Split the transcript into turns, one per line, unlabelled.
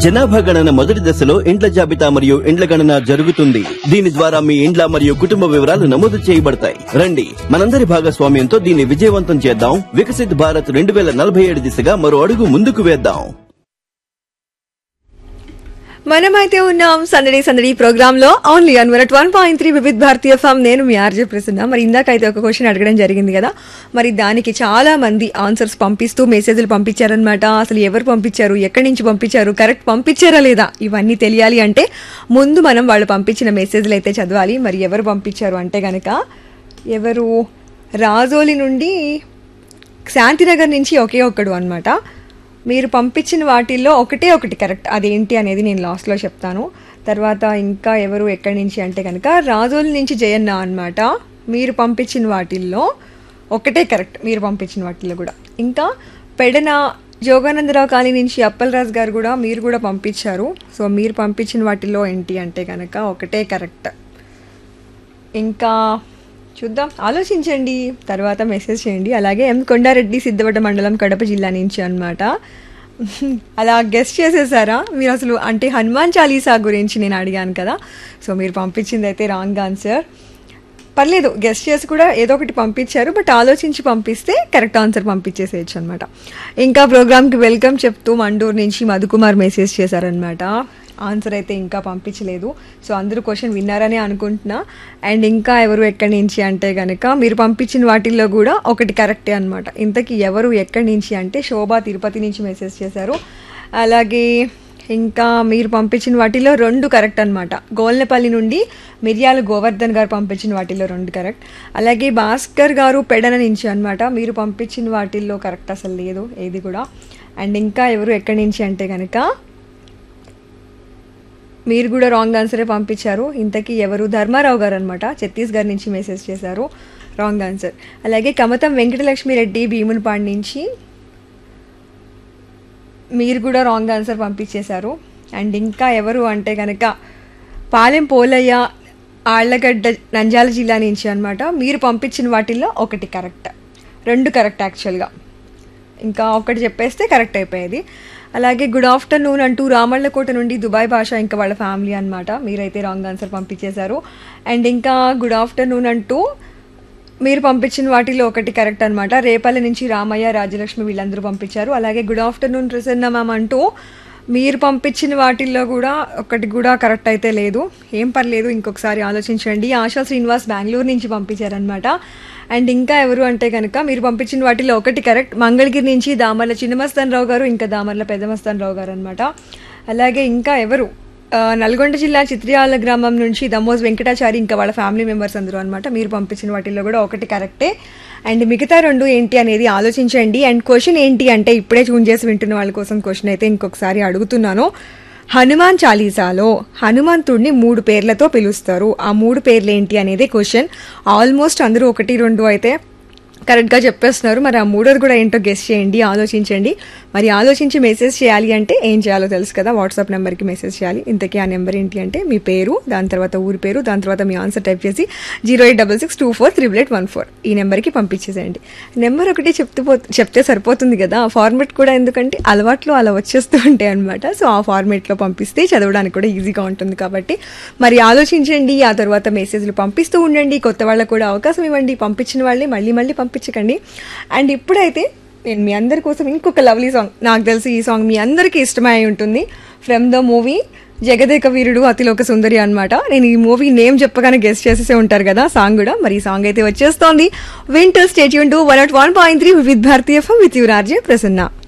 జనాభా గణన మొదటి దశలో ఇండ్ల జాబితా మరియు ఇండ్ల గణన జరుగుతుంది. దీని ద్వారా మీ ఇండ్ల మరియు కుటుంబ వివరాలు నమోదు చేయబడతాయి. రండి, మనందరి భాగస్వామ్యంతో దీన్ని విజయవంతం చేద్దాం. వికసిత్ భారత్ 2047 దిశగా మరో అడుగు ముందుకు వేద్దాం.
మనమైతే ఉన్నాం సందడి ప్రోగ్రామ్ లో only on 101.3 Vividh Bharatiya FM. నేను మీ ఆర్జే ప్రసన్న. మరి ఇందాక అయితే ఒక క్వశ్చన్ అడగడం జరిగింది కదా, మరి దానికి చాలా మంది ఆన్సర్స్ పంపిస్తూ మెసేజ్లు పంపించారనమాట. అసలు ఎవరు పంపించారు, ఎక్కడి నుంచి పంపించారు, కరెక్ట్ పంపించారా లేదా, ఇవన్నీ తెలియాలి అంటే ముందు మనం వాళ్ళు పంపించిన మెసేజ్లు అయితే చదవాలి. మరి ఎవరు పంపించారు అంటే గనక, ఎవరు రాజోలి నుండి శాంతినగర్ నుంచి ఒకే ఒక్కడు అనమాట. మీరు పంపించిన వాటిల్లో ఒకటే ఒకటి కరెక్ట్, అదేంటి అనేది నేను లాస్ట్లో చెప్తాను. తర్వాత ఇంకా ఎవరు ఎక్కడి నుంచి అంటే కనుక రాజోల్ నుంచి జయన్న అనమాట. మీరు పంపించిన వాటిల్లో ఒకటే కరెక్ట్, మీరు పంపించిన వాటిల్లో కూడా. ఇంకా పెడన జోగానందరావు కాలనీ నుంచి అప్పలరాజు గారు కూడా మీరు కూడా పంపించారు. సో మీరు పంపించిన వాటిల్లో ఏంటి అంటే కనుక ఒకటే కరెక్ట్. ఇంకా చూద్దాం, ఆలోచించండి, తర్వాత మెసేజ్ చేయండి. అలాగే ఎం కొండారెడ్డి, సిద్ధవట మండలం, కడప జిల్లా నుంచి అనమాట. అలా గెస్ట్ చేసేసారా మీరు? అసలు అంటే హనుమాన్ చాలీసా గురించి నేను అడిగాను కదా, సో మీరు పంపించింది అయితే రాంగ్ ఆన్సర్. పర్లేదు, గెస్ట్ చేసి కూడా ఏదో ఒకటి పంపించారు, బట్ ఆలోచించి పంపిస్తే కరెక్ట్ ఆన్సర్ పంపించేసేయచ్చు అనమాట. ఇంకా ప్రోగ్రామ్కి వెల్కమ్ చెప్తూ మండూరు నుంచి మధుకుమార్ మెసేజ్ చేశారనమాట. ఆన్సర్ అయితే ఇంకా పంపించలేదు. సో అందరూ క్వశ్చన్ విన్నారని అనుకుంటున్నా. అండ్ ఇంకా ఎవరు ఎక్కడి నుంచి అంటే కనుక మీరు పంపించిన వాటిల్లో కూడా ఒకటి కరెక్టే అనమాట. ఇంతకీ ఎవరు ఎక్కడి నుంచి అంటే శోభా తిరుపతి నుంచి మెసేజ్ చేశారు. అలాగే ఇంకా మీరు పంపించిన వాటిల్లో 2 కరెక్ట్ అనమాట. గోల్నపల్లి నుండి మిర్యాల గోవర్ధన్ గారు పంపించిన వాటిల్లో 2 కరెక్ట్. అలాగే భాస్కర్ గారు పెడన నుంచి అనమాట. మీరు పంపించిన వాటిల్లో కరెక్ట్ అసలు లేదు ఏది కూడా. అండ్ ఇంకా ఎవరు ఎక్కడి నుంచి అంటే కనుక మీరు కూడా రాంగ్ ఆన్సరే పంపించారు. ఇంతకీ ఎవరు? ధర్మారావు గారు అనమాట, ఛత్తీస్గఢ్ నుంచి మెసేజ్ చేశారు. Wrong answer. అలాగే కమతం వెంకటలక్ష్మి రెడ్డి భీమునిపాడు నుంచి మీరు కూడా రాంగ్ ఆన్సర్ పంపించేశారు. అండ్ ఇంకా ఎవరు అంటే కనుక పాలెం పోలయ్య, ఆళ్లగడ్డ, నంద్యాల జిల్లా నుంచి అనమాట. మీరు పంపించిన వాటిల్లో ఒకటి కరెక్ట్, 2 కరెక్ట్ యాక్చువల్గా. ఇంకా ఒకటి చెప్పేస్తే కరెక్ట్ అయిపోయేది. అలాగే గుడ్ ఆఫ్టర్నూన్ అంటూ రామళ్ళకోట నుండి దుబాయ్ భాష ఇంకా వాళ్ళ ఫ్యామిలీ అనమాట. మీరైతే రాంగ్ ఆన్సర్ పంపించేశారు. అండ్ ఇంకా గుడ్ ఆఫ్టర్నూన్ అంటూ మీరు పంపించిన వాటిలో ఒకటి కరెక్ట్ అనమాట. రేపల్లి నుంచి రామయ్య, రాజలక్ష్మి వీళ్ళందరూ పంపించారు. అలాగే గుడ్ ఆఫ్టర్నూన్ ప్రసన్న మ్యామ్ అంటూ మీరు పంపించిన వాటిల్లో కూడా ఒకటి కూడా కరెక్ట్ అయితే లేదు. ఏం పర్లేదు, ఇంకొకసారి ఆలోచించండి. ఆశా శ్రీనివాస్ బెంగళూరు నుంచి పంపించారనమాట. అండ్ ఇంకా ఎవరు అంటే కనుక మీరు పంపించిన వాటిలో ఒకటి కరెక్ట్. మంగళగిరి నుంచి దామర్ల చిన్నమస్తాన్ రావు గారు, ఇంకా దామర్ల పెద్దమస్తాన్ రావు గారు అనమాట. అలాగే ఇంకా ఎవరు నల్గొండ జిల్లా చిత్రియాల గ్రామం నుంచి దమోజ్ వెంకటాచారి ఇంకా వాళ్ళ ఫ్యామిలీ మెంబర్స్ అందరూ అనమాట. మీరు పంపించిన వాటిల్లో కూడా ఒకటి కరెక్టే. అండ్ మిగతా 2 ఏంటి అనేది ఆలోచించండి. అండ్ క్వశ్చన్ ఏంటి అంటే ఇప్పుడే ట్యూన్ చేసి వింటున్న వాళ్ళ కోసం క్వశ్చన్ అయితే ఇంకొకసారి అడుగుతున్నాను. హనుమాన్ చాలీసాలో హనుమంతుడిని 3 పేర్లతో పిలుస్తారు. ఆ 3 పేర్లు ఏంటి అనేది క్వశ్చన్. ఆల్మోస్ట్ అందరూ 1, 2 అయితే కరెక్ట్గా చెప్పేస్తున్నారు. మరి ఆ 3ది కూడా ఏంటో గెస్ చేయండి, ఆలోచించండి. మరి ఆలోచించి మెసేజ్ చేయాలి అంటే ఏం చేయాలో తెలుసు కదా, వాట్సాప్ నెంబర్కి మెసేజ్ చేయాలి. ఇంతకీ ఆ నెంబర్ ఏంటి అంటే మీ పేరు, దాని తర్వాత ఊరి పేరు, దాని తర్వాత మీ ఆన్సర్ టైప్ చేసి 08662438814 ఈ నెంబర్కి పంపించేసేయండి. నెంబర్ ఒకటి చెప్తే సరిపోతుంది కదా, ఆ ఫార్మేట్ కూడా ఎందుకంటే అలవాట్లు అలా వచ్చేస్తూ ఉంటాయి అనమాట. సో ఆ ఫార్మేట్లో పంపిస్తే చదవడానికి కూడా ఈజీగా ఉంటుంది కాబట్టి మరి ఆలోచించండి. ఆ తర్వాత మెసేజ్లు పంపిస్తూ ఉండండి. కొత్త వాళ్ళకు కూడా అవకాశం ఇవ్వండి. పంపించిన వాళ్ళే మళ్ళీ పంపించకండి. అండ్ ఇప్పుడైతే నేను మీ అందరి కోసం ఇంకొక లవ్లీ సాంగ్, నాకు తెలిసి ఈ సాంగ్ మీ అందరికీ ఇష్టమై ఉంటుంది. From the movie Jagadeka Veerudu Athiloka Sundari అనమాట. నేను ఈ మూవీ నేమ్ చెప్పగానే గెస్ట్ చేసేసే ఉంటారు కదా సాంగ్ కూడా. మరి ఈ సాంగ్ అయితే వచ్చేస్తోంది. వింటూ stay tuned to 101.3 Vividh Bharatiya FM with your RJ Prasanna.